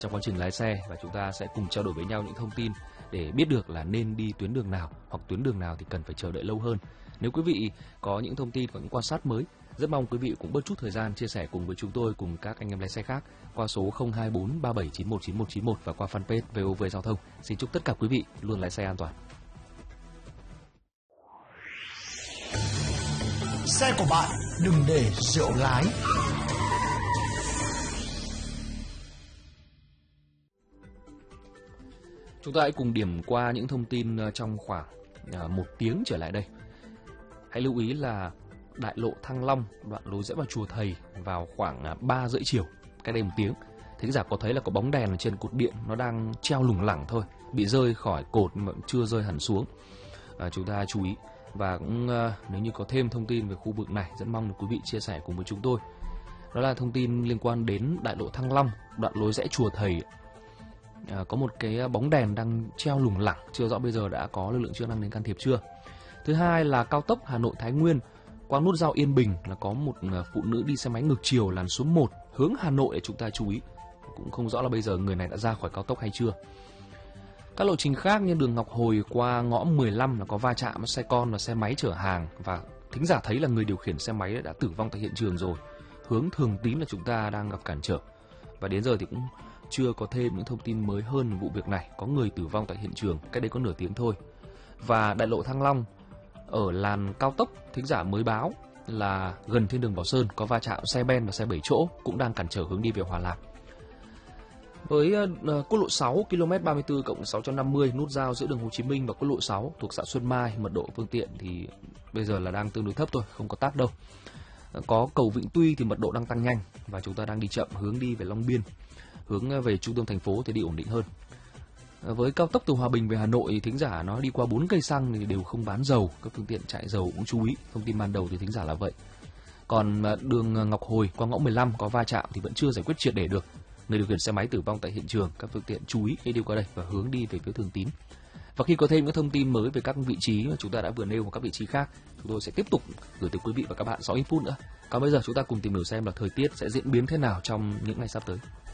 trong quá trình lái xe và chúng ta sẽ cùng trao đổi với nhau những thông tin để biết được là nên đi tuyến đường nào hoặc tuyến đường nào thì cần phải chờ đợi lâu hơn. Nếu quý vị có những thông tin và những quan sát mới, rất mong quý vị cũng bớt chút thời gian chia sẻ cùng với chúng tôi, cùng các anh em lái xe khác qua số 024 3791 9191 và qua fanpage VOV Giao thông. Xin chúc tất cả quý vị luôn lái xe an toàn. Xe của bạn đừng để rượu lái. Chúng ta hãy cùng điểm qua những thông tin trong khoảng 1 tiếng trở lại đây. Hãy lưu ý là đại lộ Thăng Long, đoạn lối rẽ vào chùa Thầy vào khoảng 3 rưỡi chiều, cách đây 1 tiếng. Thính giả có thấy là có bóng đèn ở trên cột điện, nó đang treo lủng lẳng thôi, bị rơi khỏi cột mà chưa rơi hẳn xuống. Chúng ta chú ý. Và cũng nếu như có thêm thông tin về khu vực này, rất mong được quý vị chia sẻ cùng với chúng tôi. Đó là thông tin liên quan đến đại lộ Thăng Long, đoạn lối rẽ chùa Thầy. Có một cái bóng đèn đang treo lủng lẳng, chưa rõ bây giờ đã có lực lượng chức năng đến can thiệp chưa. Thứ hai là cao tốc Hà Nội Thái Nguyên, qua nút giao Yên Bình là có một phụ nữ đi xe máy ngược chiều làn số 1 hướng Hà Nội, để chúng ta chú ý. Cũng không rõ là bây giờ người này đã ra khỏi cao tốc hay chưa. Các lộ trình khác như đường Ngọc Hồi qua ngõ 15 là có va chạm xe con và xe máy chở hàng, và thính giả thấy là người điều khiển xe máy đã tử vong tại hiện trường rồi. Hướng Thường Tín là chúng ta đang gặp cản trở. Và đến giờ thì cũng chưa có thêm những thông tin mới hơn về vụ việc này. Có người tử vong tại hiện trường, cách đây có nửa tiếng thôi. Và đại lộ Thăng Long ở làn cao tốc, thính giả mới báo là gần thiên đường Bảo Sơn có va chạm xe ben và xe 7 chỗ, cũng đang cản trở hướng đi về Hòa Lạc. Với quốc lộ 6 km 34+650 nút giao giữa đường Hồ Chí Minh và quốc lộ 6 thuộc xã Xuân Mai, mật độ phương tiện thì bây giờ là đang tương đối thấp thôi, không có tắc đâu. Có cầu Vĩnh Tuy thì mật độ đang tăng nhanh và chúng ta đang đi chậm, hướng đi về Long Biên, hướng về trung tâm thành phố thì đi ổn định hơn. Với cao tốc từ Hòa Bình về Hà Nội, thính giả nó đi qua 4 cây xăng thì đều không bán dầu, các phương tiện chạy dầu cũng chú ý, thông tin ban đầu từ thính giả là vậy. Còn đường Ngọc Hồi qua ngõ 15 có va chạm thì vẫn chưa giải quyết triệt để được. Người điều khiển xe máy tử vong tại hiện trường, các phương tiện chú ý khi đi qua đây và hướng đi về phía Thường Tín. Và khi có thêm những thông tin mới về các vị trí mà chúng ta đã vừa nêu và các vị trí khác, chúng tôi sẽ tiếp tục gửi tới quý vị và các bạn sau ít phút nữa. Còn bây giờ chúng ta cùng tìm hiểu xem là thời tiết sẽ diễn biến thế nào trong những ngày sắp tới.